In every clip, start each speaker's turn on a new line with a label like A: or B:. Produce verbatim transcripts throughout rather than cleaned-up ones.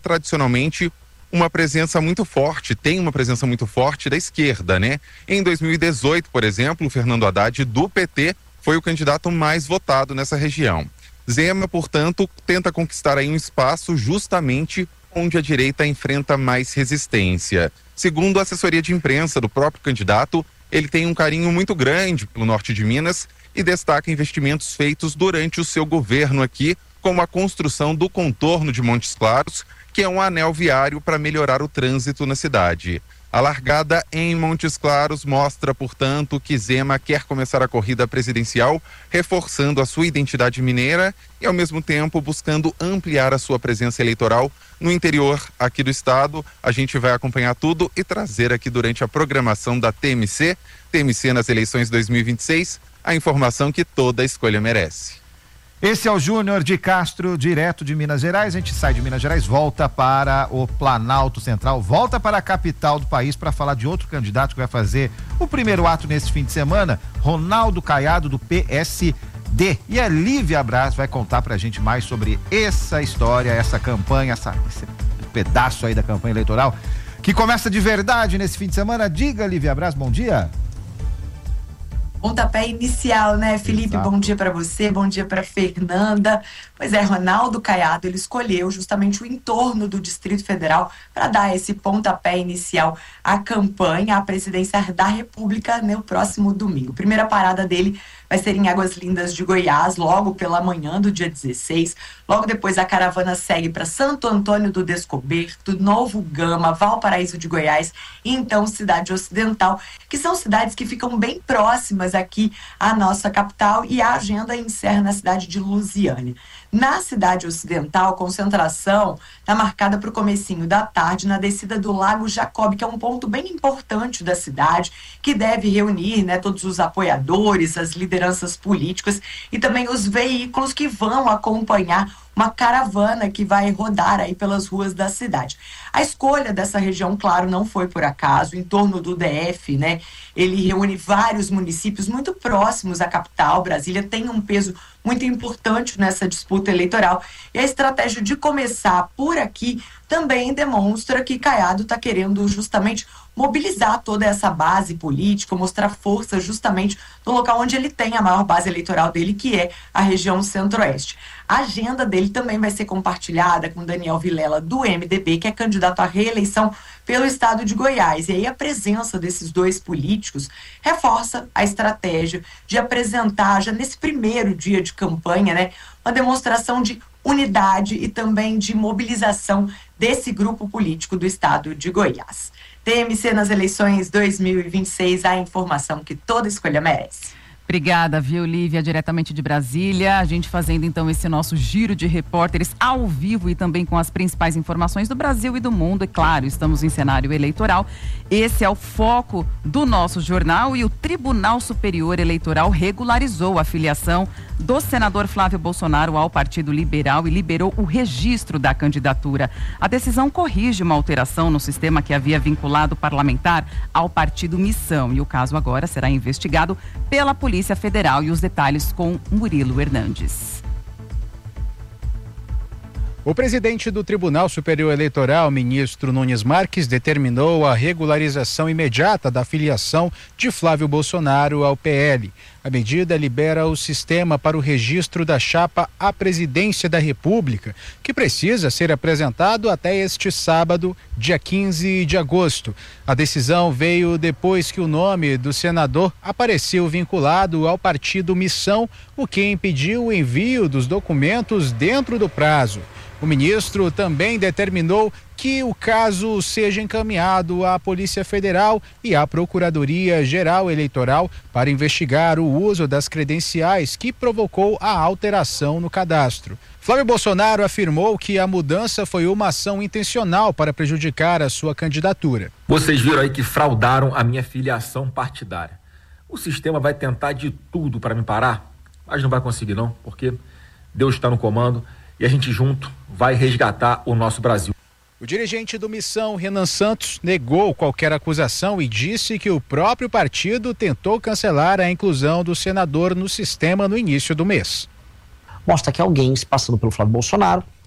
A: tradicionalmente uma presença muito forte, tem uma presença muito forte da esquerda, né? Em dois mil e dezoito, por exemplo, o Fernando Haddad, do P T, foi o candidato mais votado nessa região. Zema, portanto, tenta conquistar aí um espaço justamente onde a direita enfrenta mais resistência. Segundo a assessoria de imprensa do próprio candidato, ele tem um carinho muito grande pelo norte de Minas e destaca investimentos feitos durante o seu governo aqui, como a construção do contorno de Montes Claros, que é um anel viário para melhorar o trânsito na cidade. A largada em Montes Claros mostra, portanto, que Zema quer começar a corrida presidencial, reforçando a sua identidade mineira e, ao mesmo tempo, buscando ampliar a sua presença eleitoral no interior aqui do estado. A gente vai acompanhar tudo e trazer aqui durante a programação da T M C, T M C nas eleições dois mil e vinte e seis, a informação que toda escolha merece.
B: Esse é o Júnior de Castro, direto de Minas Gerais. A gente sai de Minas Gerais, volta para o Planalto Central, volta para a capital do país para falar de outro candidato que vai fazer o primeiro ato nesse fim de semana, Ronaldo Caiado, do P S D. E a Lívia Braz vai contar pra gente mais sobre essa história, essa campanha, essa, esse pedaço aí da campanha eleitoral, que começa de verdade nesse fim de semana. Diga, Lívia Braz, bom dia.
C: Pontapé inicial, né, Felipe? Exato. Bom dia para você, bom dia para Fernanda. Pois é, Ronaldo Caiado, ele escolheu justamente o entorno do Distrito Federal para dar esse pontapé inicial à campanha à presidência da República no próximo domingo. Primeira parada dele vai ser em Águas Lindas de Goiás, logo pela manhã do dia dezesseis. Logo depois a caravana segue para Santo Antônio do Descoberto, Novo Gama, Valparaíso de Goiás e então Cidade Ocidental, que são cidades que ficam bem próximas aqui à nossa capital, e a agenda encerra na cidade de Lusiânia. Na Cidade Ocidental, a concentração está marcada para o comecinho da tarde na descida do Lago Jacob, que é um ponto bem importante da cidade, que deve reunir, né, todos os apoiadores, as lideranças políticas e também os veículos que vão acompanhar uma caravana que vai rodar aí pelas ruas da cidade. A escolha dessa região, claro, não foi por acaso. Em torno do D F, né, ele reúne vários municípios muito próximos à capital. Brasília tem um peso muito importante nessa disputa eleitoral. E a estratégia de começar por aqui também demonstra que Caiado está querendo justamente mobilizar toda essa base política, mostrar força justamente no local onde ele tem a maior base eleitoral dele, que é a região centro-oeste. A agenda dele também vai ser compartilhada com Daniel Vilela, do M D B, que é candidato à reeleição pelo estado de Goiás. E aí a presença desses dois políticos reforça a estratégia de apresentar, já nesse primeiro dia de campanha, né, uma demonstração de unidade e também de mobilização desse grupo político do estado de Goiás. T M C nas eleições dois mil e vinte e seis, a informação que toda escolha merece.
D: Obrigada, viu, Lívia, diretamente de Brasília. A gente fazendo então esse nosso giro de repórteres ao vivo e também com as principais informações do Brasil e do mundo. E claro, estamos em cenário eleitoral. Esse é o foco do nosso jornal, e o Tribunal Superior Eleitoral regularizou a filiação do senador Flávio Bolsonaro ao Partido Liberal e liberou o registro da candidatura. A decisão corrige uma alteração no sistema que havia vinculado o parlamentar ao Partido Missão, e o caso agora será investigado pela Polícia Federal. E os detalhes com Murilo Hernandes.
E: O presidente do Tribunal Superior Eleitoral, ministro Nunes Marques, determinou a regularização imediata da filiação de Flávio Bolsonaro ao P L. A medida libera o sistema para o registro da chapa à presidência da República, que precisa ser apresentado até este sábado, dia quinze de agosto. A decisão veio depois que o nome do senador apareceu vinculado ao Partido Missão, o que impediu o envio dos documentos dentro do prazo. O ministro também determinou que o caso seja encaminhado à Polícia Federal e à Procuradoria-Geral Eleitoral para investigar o uso das credenciais que provocou a alteração no cadastro. Flávio Bolsonaro afirmou que a mudança foi uma ação intencional para prejudicar a sua candidatura.
F: Vocês viram aí que fraudaram a minha filiação partidária. O sistema vai tentar de tudo para me parar, mas não vai conseguir não, porque Deus está no comando e a gente junto vai resgatar o nosso Brasil.
E: O dirigente do Missão, Renan Santos, negou qualquer acusação e disse que o próprio partido tentou cancelar a inclusão do senador no sistema no início do mês.
G: Mostra que alguém, se passando pelo Flávio Bolsonaro,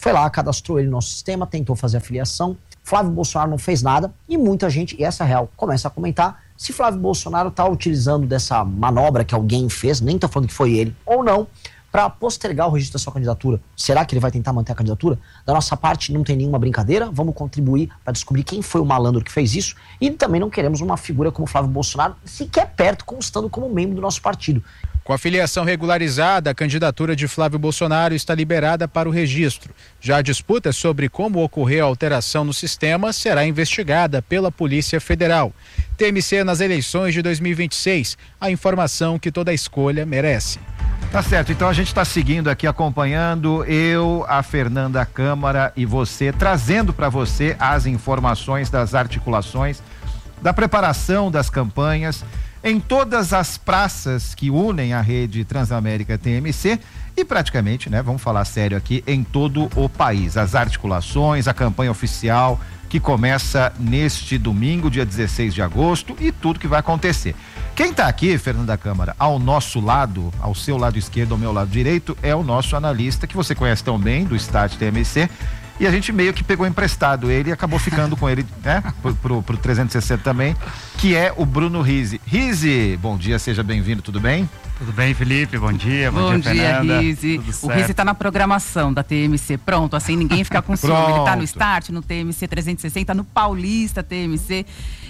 G: foi lá, cadastrou ele no nosso sistema, tentou fazer a filiação. Flávio Bolsonaro não fez nada e muita gente, e essa é real, começa a comentar se Flávio Bolsonaro está utilizando dessa manobra que alguém fez, nem estou falando que foi ele, ou não, para postergar o registro da sua candidatura. Será que ele vai tentar manter a candidatura? Da nossa parte, não tem nenhuma brincadeira, vamos contribuir para descobrir quem foi o malandro que fez isso, e também não queremos uma figura como Flávio Bolsonaro sequer perto, constando como membro do nosso partido.
E: Com a filiação regularizada, a candidatura de Flávio Bolsonaro está liberada para o registro. Já a disputa sobre como ocorreu a alteração no sistema será investigada pela Polícia Federal. T M C nas eleições de dois mil e vinte e seis, a informação que toda escolha merece.
B: Tá certo, então a gente está seguindo aqui, acompanhando, eu, a Fernanda Câmara e você, trazendo para você as informações das articulações, da preparação das campanhas, em todas as praças que unem a rede Transamérica T M C e praticamente, né, vamos falar sério aqui, em todo o país. As articulações, a campanha oficial que começa neste domingo, dia dezesseis de agosto, e tudo que vai acontecer. Quem está aqui, Fernanda Câmara, ao nosso lado, ao seu lado esquerdo, ao meu lado direito, é o nosso analista, que você conhece tão bem, do Start T M C, e a gente meio que pegou emprestado ele e acabou ficando com ele, né, pro, pro, pro trezentos e sessenta também, que é o Bruno Rizzi. Rizzi, bom dia, seja bem-vindo, tudo bem?
H: Tudo bem, Felipe? Bom dia, bom,
D: bom
H: dia,
D: dia,
H: Fernanda.
D: Rizzi. O Rizzi tá na programação da T M C, pronto, assim ninguém fica com ciúme. Ele tá no Start, no T M C trezentos e sessenta, no Paulista T M C.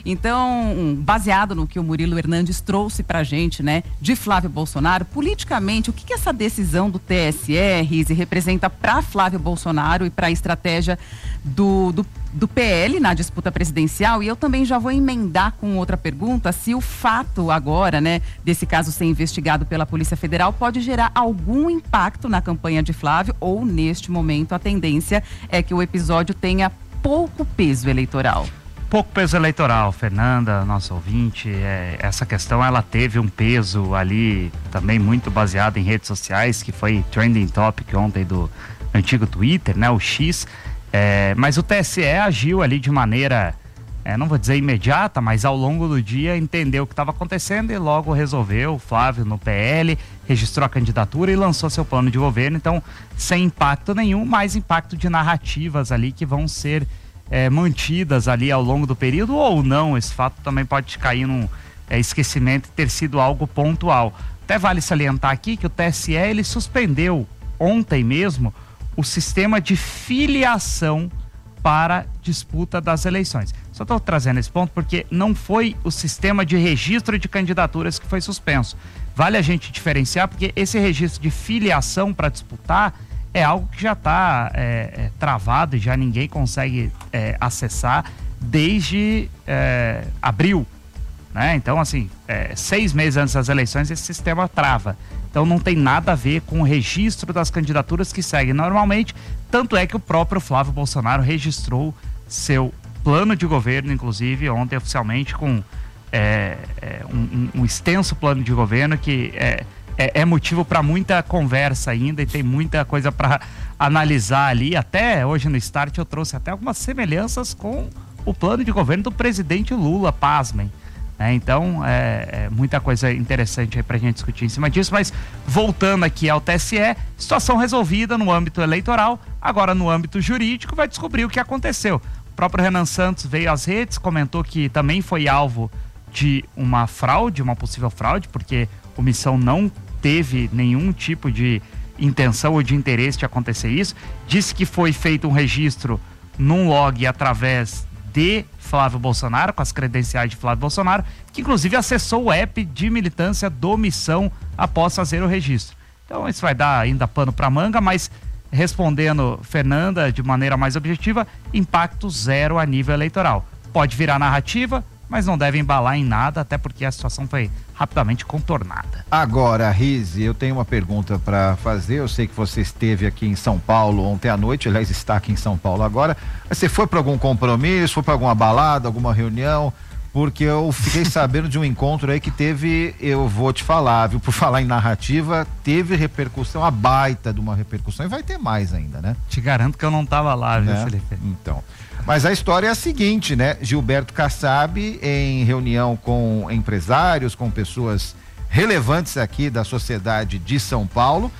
D: Então, baseado no que o Murilo Hernandes trouxe pra gente, né, de Flávio Bolsonaro, politicamente, o que que essa decisão do T S E, Rizzi, representa pra Flávio Bolsonaro e pra estratégia do, do, do P L na disputa presidencial? E eu também já vou emendar com outra pergunta, se o fato agora, né, desse caso ser investigado pela Polícia Federal pode gerar algum impacto na campanha de Flávio, ou neste momento a tendência é que o episódio tenha pouco peso eleitoral.
H: Pouco peso eleitoral, Fernanda, nosso ouvinte, é, essa questão ela teve um peso ali também muito baseado em redes sociais, que foi trending topic ontem do antigo Twitter, né, o X, é, mas o T S E agiu ali de maneira, é, não vou dizer imediata, mas ao longo do dia entendeu o que estava acontecendo e logo resolveu. Flávio no P L, registrou a candidatura e lançou seu plano de governo, então sem impacto nenhum, mais impacto de narrativas ali que vão ser É, mantidas ali ao longo do período ou não. Esse fato também pode cair num é, esquecimento e ter sido algo pontual. Até vale salientar aqui que o T S E ele suspendeu ontem mesmo o sistema de filiação para disputa das eleições. Só estou trazendo esse ponto porque não foi o sistema de registro de candidaturas que foi suspenso. Vale a gente diferenciar porque esse registro de filiação para disputar é algo que já está é, é, travado e já ninguém consegue é, acessar desde é, abril, né? Então, assim, é, seis meses antes das eleições esse sistema trava. Então não tem nada a ver com o registro das candidaturas que seguem normalmente, tanto é que o próprio Flávio Bolsonaro registrou seu plano de governo, inclusive ontem oficialmente, com é, é, um, um extenso plano de governo que é É, é motivo para muita conversa ainda e tem muita coisa para analisar ali. Até hoje no Start eu trouxe até algumas semelhanças com o plano de governo do presidente Lula, pasmem. É, então, é, é muita coisa interessante aí para a gente discutir em cima disso. Mas voltando aqui ao T S E, situação resolvida no âmbito eleitoral, agora no âmbito jurídico vai descobrir o que aconteceu. O próprio Renan Santos veio às redes, comentou que também foi alvo de uma fraude, uma possível fraude, porque o Missão não teve nenhum tipo de intenção ou de interesse de acontecer isso. Disse que foi feito um registro num log através de Flávio Bolsonaro, com as credenciais de Flávio Bolsonaro, que inclusive acessou o app de militância do Missão após fazer o registro. Então isso vai dar ainda pano para manga, mas respondendo Fernanda de maneira mais objetiva, impacto zero a nível eleitoral. Pode virar narrativa, mas não deve embalar em nada, até porque a situação foi rapidamente contornada.
B: Agora, Rizzi, eu tenho uma pergunta para fazer. Eu sei que você esteve aqui em São Paulo ontem à noite, aliás, está aqui em São Paulo agora. Você foi para algum compromisso, foi para alguma balada, alguma reunião? Porque eu fiquei sabendo de um encontro aí que teve, eu vou te falar, viu? Por falar em narrativa, teve repercussão, a baita de uma repercussão, e vai ter mais ainda, né?
H: Te garanto que eu não estava lá, viu,
B: né?
H: Felipe?
B: Então, mas a história é a seguinte, né? Gilberto Kassab, em reunião com empresários, com pessoas relevantes aqui da sociedade de São Paulo,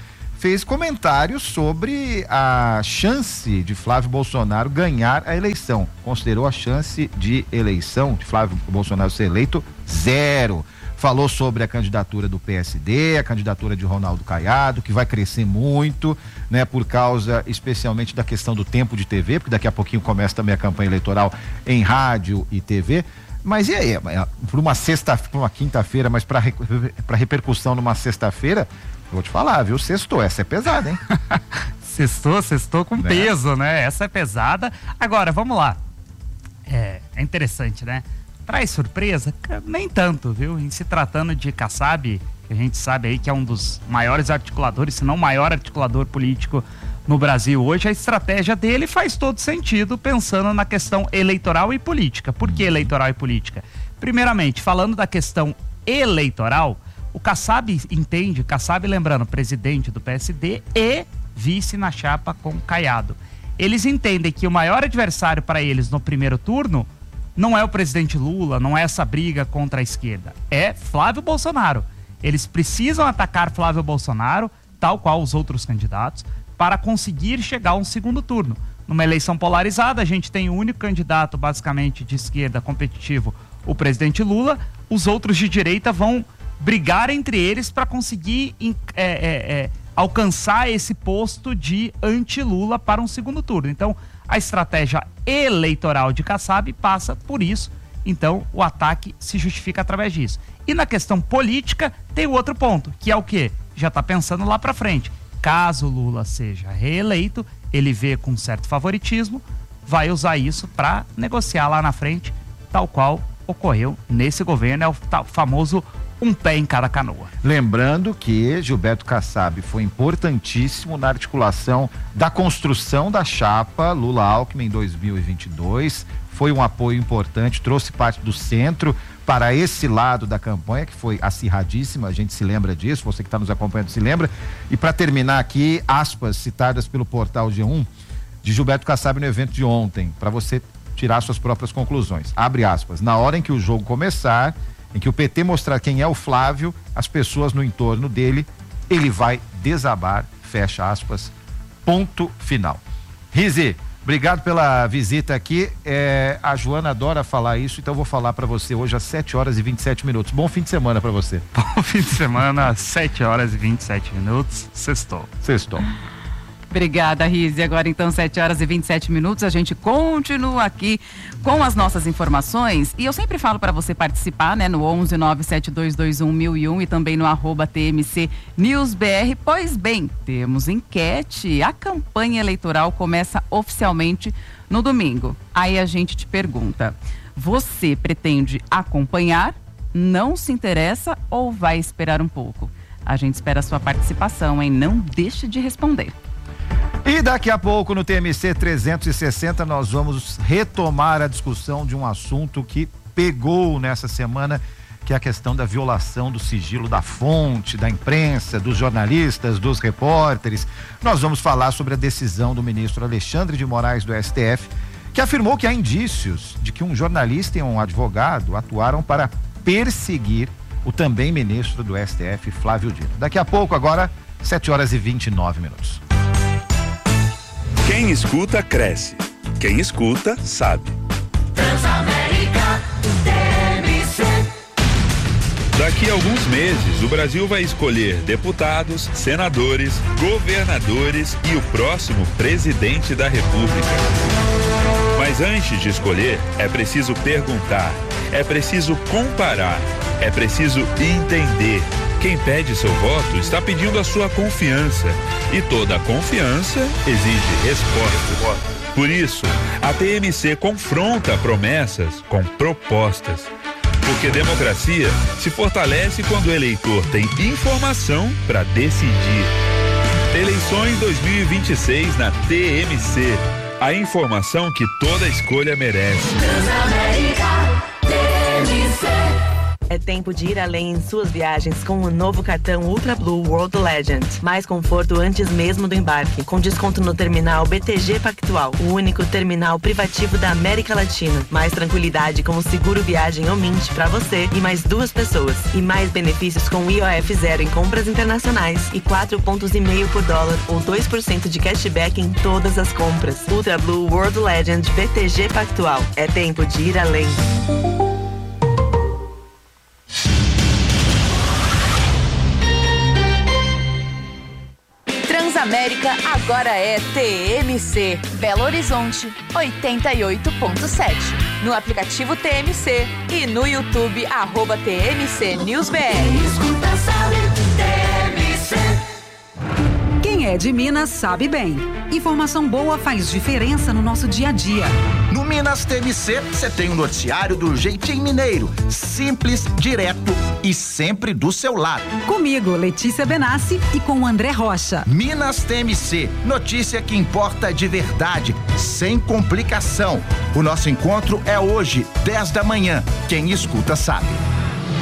B: fez comentários sobre a chance de Flávio Bolsonaro ganhar a eleição. Considerou a chance de eleição de Flávio Bolsonaro ser eleito zero. Falou sobre a candidatura do P S D, a candidatura de Ronaldo Caiado, que vai crescer muito, né, por causa especialmente da questão do tempo de T V, porque daqui a pouquinho começa também a campanha eleitoral em rádio e T V. Mas e aí, para uma sexta, para uma quinta-feira, mas para para repercussão numa sexta-feira, vou te falar, viu? Sextou, essa é pesada, hein?
H: Sextou, sextou com né? peso, né? Essa é pesada. Agora, vamos lá. É, é interessante, né? Traz surpresa? Nem tanto, viu? Em se tratando de Kassab, que a gente sabe aí que é um dos maiores articuladores, se não o maior articulador político no Brasil hoje, a estratégia dele faz todo sentido pensando na questão eleitoral e política. Por que eleitoral e política? Primeiramente, falando da questão eleitoral, o Kassab entende, Kassab, lembrando, presidente do P S D e vice na chapa com Caiado. Eles entendem que o maior adversário para eles no primeiro turno não é o presidente Lula, não é essa briga contra a esquerda, é Flávio Bolsonaro. Eles precisam atacar Flávio Bolsonaro, tal qual os outros candidatos, para conseguir chegar a um segundo turno. Numa eleição polarizada, a gente tem o único candidato, basicamente, de esquerda competitivo, o presidente Lula. Os outros de direita vão brigar entre eles para conseguir é, é, é, alcançar esse posto de anti-Lula para um segundo turno. Então, a estratégia eleitoral de Kassab passa por isso. Então, o ataque se justifica através disso. E na questão política, tem o outro ponto, que é o quê? Já está pensando lá para frente. Caso Lula seja reeleito, ele vê com certo favoritismo, vai usar isso para negociar lá na frente, tal qual ocorreu nesse governo, é o tal famoso um pé em cada canoa.
B: Lembrando que Gilberto Kassab foi importantíssimo na articulação da construção da chapa Lula-Alckmin em dois mil e vinte e dois, foi um apoio importante, trouxe parte do centro para esse lado da campanha, que foi acirradíssima, a gente se lembra disso, você que está nos acompanhando se lembra. E para terminar aqui, aspas citadas pelo portal G um, de Gilberto Kassab no evento de ontem, para você tirar suas próprias conclusões. Abre aspas, na hora em que o jogo começar, em que o P T mostrar quem é o Flávio, as pessoas no entorno dele, ele vai desabar, fecha aspas, ponto final. Rizi, obrigado pela visita aqui. É, a Joana adora falar isso, então eu vou falar para você hoje às sete horas e vinte e sete minutos. Bom fim de semana para você.
H: Bom fim de semana, às sete horas e vinte e sete minutos. Sextou.
B: Sextou.
D: Obrigada, Rizi. Agora então, sete horas e vinte e sete minutos, a gente continua aqui com as nossas informações. E eu sempre falo para você participar, né, no onze nove sete dois dois um mil e um e também no arroba T M C News B R. Pois bem, temos enquete. A campanha eleitoral começa oficialmente no domingo. Aí a gente te pergunta: você pretende acompanhar, não se interessa ou vai esperar um pouco? A gente espera a sua participação, hein? Não deixe de responder.
B: E daqui a pouco no T M C trezentos e sessenta nós vamos retomar a discussão de um assunto que pegou nessa semana, que é a questão da violação do sigilo da fonte, da imprensa, dos jornalistas, dos repórteres. Nós vamos falar sobre a decisão do ministro Alexandre de Moraes do S T F, que afirmou que há indícios de que um jornalista e um advogado atuaram para perseguir o também ministro do S T F, Flávio Dino. Daqui a pouco, agora, sete horas e vinte e nove minutos.
I: Quem escuta, cresce. Quem escuta, sabe.
J: Transamérica T M C.
I: Daqui a alguns meses, o Brasil vai escolher deputados, senadores, governadores e o próximo presidente da República. Mas antes de escolher, é preciso perguntar, é preciso comparar, é preciso entender. Quem pede seu voto está pedindo a sua confiança. E toda confiança exige resposta. Por isso, a T M C confronta promessas com propostas. Porque democracia se fortalece quando o eleitor tem informação para decidir. Eleições dois mil e vinte e seis na T M C. A informação que toda escolha merece.
J: Transamérica T M C.
K: É tempo de ir além em suas viagens com o novo cartão Ultra Blue World Legend. Mais conforto antes mesmo do embarque, com desconto no terminal B T G Pactual, o único terminal privativo da América Latina. Mais tranquilidade com o seguro viagem ou Mint para você e mais duas pessoas. E mais benefícios com I O F zero em compras internacionais e quatro pontos e meio por dólar ou dois por cento de cashback em todas as compras. Ultra Blue World Legend B T G Pactual. É tempo de ir além.
L: Transamérica agora é T M C. Belo Horizonte, oitenta e oito ponto sete. No aplicativo T M C e no YouTube, arroba T M C News B R.
J: Escuta, sabe, T M C.
M: Quem é de Minas sabe bem. Informação boa faz diferença no nosso dia a dia.
N: No Minas T M C, você tem um noticiário do jeitinho mineiro. Simples, direto e sempre do seu lado.
M: Comigo, Letícia Benassi, e com o André Rocha.
N: Minas T M C, notícia que importa de verdade, sem complicação. O nosso encontro é hoje, dez da manhã. Quem escuta sabe.